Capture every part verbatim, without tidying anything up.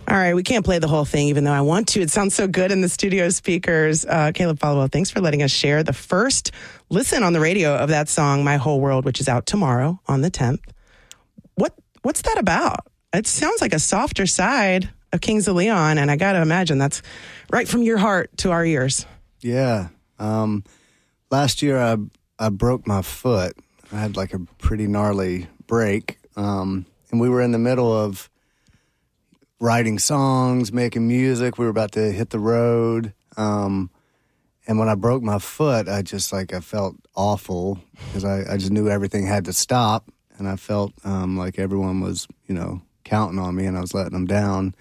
All right, we can't play the whole thing, even though I want to. It sounds so good in the studio speakers. Uh, Caleb Followill, thanks for letting us share the first listen on the radio of that song, My Whole World, which is out tomorrow on the tenth. What What's that about? It sounds like a softer side of Kings of Leon, and I got to imagine that's right from your heart to our ears. Yeah. Um, last year, I, I broke my foot. I had like a pretty gnarly break, um, and we were in the middle of writing songs, making music. We were about to hit the road. Um, and when I broke my foot, I just like, I felt awful because I, I just knew everything had to stop. And I felt um, like everyone was, you know, counting on me and I was letting them down.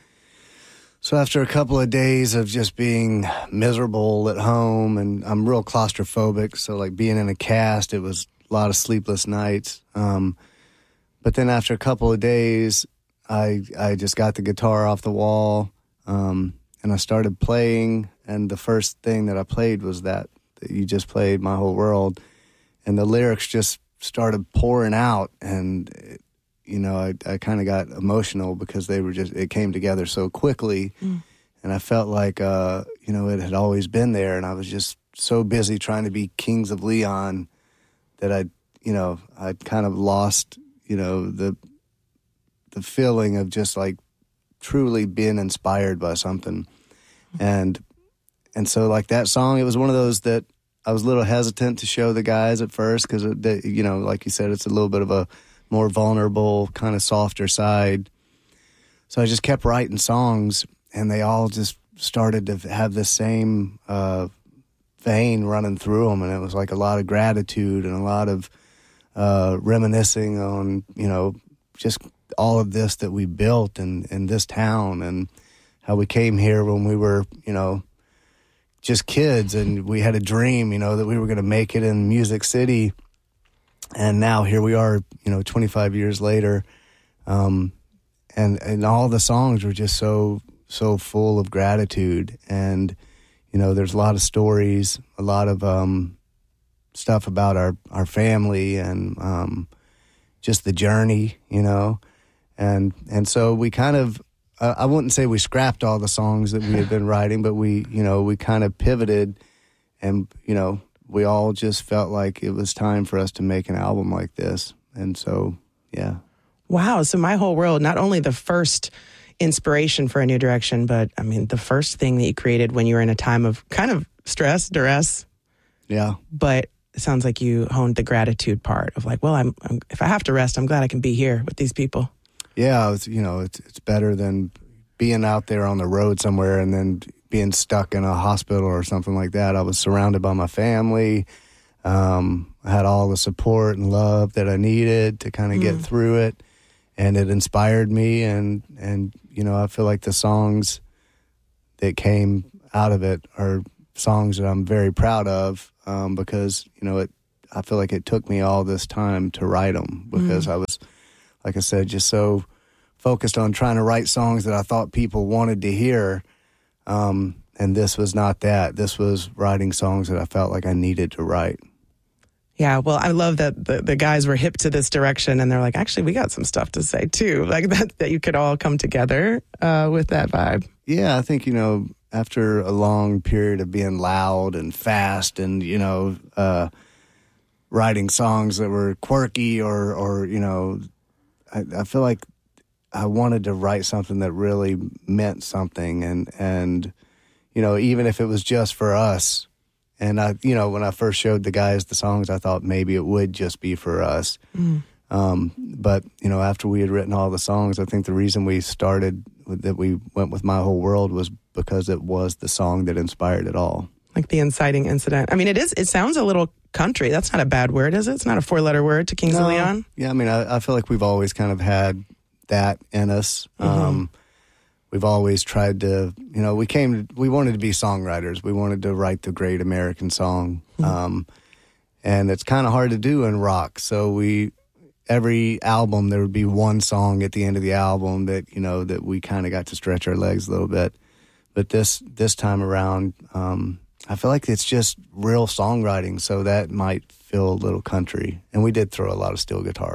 So after a couple of days of just being miserable at home, and I'm real claustrophobic. So like being in a cast, it was a lot of sleepless nights. Um, but then after a couple of days, I I just got the guitar off the wall, um, and I started playing, and the first thing that I played was that, that you just played, My Whole World, and the lyrics just started pouring out, and, it, you know, I, I kind of got emotional because they were just, it came together so quickly, mm. and I felt like, uh, you know, it had always been there, and I was just so busy trying to be Kings of Leon that I, you know, I'd kind of lost, you know, the... the feeling of just like truly being inspired by something. And, and so like that song, it was one of those that I was a little hesitant to show the guys at first. Cause it, you know, like you said, it's a little bit of a more vulnerable kind of softer side. So I just kept writing songs and they all just started to have the same, uh, vein running through them. And it was like a lot of gratitude and a lot of, uh, reminiscing on, you know, just all of this that we built in, in this town and how we came here when we were, you know, just kids and we had a dream, you know, that we were going to make it in Music City. And now here we are, you know, twenty-five years later. Um, and, and all the songs were just so, so full of gratitude. And, you know, there's a lot of stories, a lot of, um, stuff about our, our family and, um, just the journey, you know. And and so we kind of, uh, I wouldn't say we scrapped all the songs that we had been writing, but we, you know, we kind of pivoted and, you know, we all just felt like it was time for us to make an album like this. And so, yeah. Wow. So My Whole World, not only the first inspiration for A New Direction, but I mean, the first thing that you created when you were in a time of kind of stress, duress. Yeah. But it sounds like you honed the gratitude part of like, well, I'm, I'm if I have to rest, I'm glad I can be here with these people. Yeah, it's, you know, it's it's better than being out there on the road somewhere and then being stuck in a hospital or something like that. I was surrounded by my family. Um, I had all the support and love that I needed to kind of mm. get through it, and it inspired me. And and you know, I feel like the songs that came out of it are songs that I'm very proud of um, because you know it. I feel like it took me all this time to write them because mm. I was. Like I said, just so focused on trying to write songs that I thought people wanted to hear. Um, and this was not that. This was writing songs that I felt like I needed to write. Yeah, well, I love that the, the guys were hip to this direction and they're like, actually, we got some stuff to say too. Like that, that you could all come together uh, with that vibe. Yeah, I think, you know, after a long period of being loud and fast and, you know, uh, writing songs that were quirky or, or you know, I, I feel like I wanted to write something that really meant something, and and you know, even if it was just for us. And I, you know, when I first showed the guys the songs, I thought maybe it would just be for us. Mm. Um, but you know, after we had written all the songs, I think the reason we started with, that we went with My Whole World was because it was the song that inspired it all. Like the inciting incident. I mean, it is. It sounds a little country. That's not a bad word, is it? It's not a four-letter word to Kings no. of Leon. Yeah, I mean, I, I feel like we've always kind of had that in us. Mm-hmm. Um, we've always tried to, you know, we came, to, we wanted to be songwriters. We wanted to write the great American song, mm-hmm. um, and it's kind of hard to do in rock. So we, every album, there would be one song at the end of the album that you know that we kind of got to stretch our legs a little bit. But this this time around. Um, I feel like it's just real songwriting, so that might feel a little country. And we did throw a lot of steel guitar on it.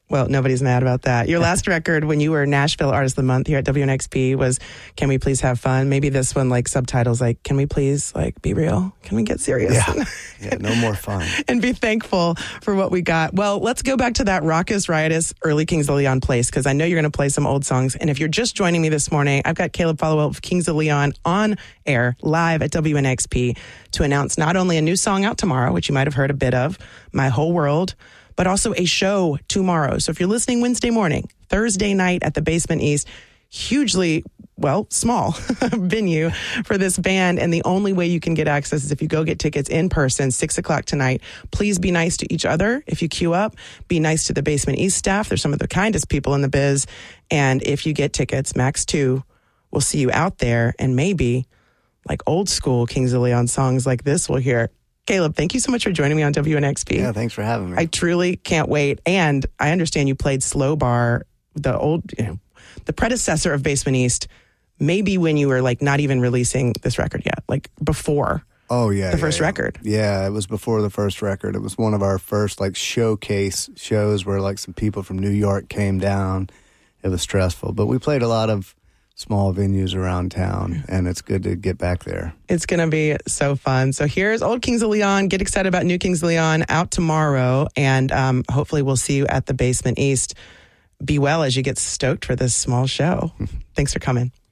Well, nobody's mad about that. Your last record when you were Nashville Artist of the Month here at W N X P was Can We Please Have Fun? Maybe this one, like subtitles like, Can we please like be real? Can we get serious? Yeah, yeah no more fun. And be thankful for what we got. Well, let's go back to that raucous, riotous early Kings of Leon place, because I know you're going to play some old songs. And if you're just joining me this morning, I've got Caleb Followill of Kings of Leon on air live at W N X P to announce not only a new song out tomorrow, which you might have heard a bit of, My Whole World, but also a show tomorrow. So if you're listening Wednesday morning, Thursday night at the Basement East, hugely, well, small venue for this band. And the only way you can get access is if you go get tickets in person, six o'clock tonight. Please be nice to each other. If you queue up, be nice to the Basement East staff. They're some of the kindest people in the biz. And if you get tickets, max two, we'll see you out there. And maybe like old school Kings of Leon songs like this we'll hear. Caleb, thank you so much for joining me on W N X P. Yeah, thanks for having me. I truly can't wait. And I understand you played Slow Bar, the old, you know, the predecessor of Basement East, maybe when you were like not even releasing this record yet, like before. Oh, yeah. The yeah, first yeah. record. Yeah, it was before the first record. It was one of our first like showcase shows where like some people from New York came down. It was stressful, but we played a lot of small venues around town, and it's good to get back there. It's going to be so fun. So here's Old Kings of Leon. Get excited about New Kings of Leon out tomorrow, and um, hopefully we'll see you at the Basement East. Be well as you get stoked for this small show. Thanks for coming.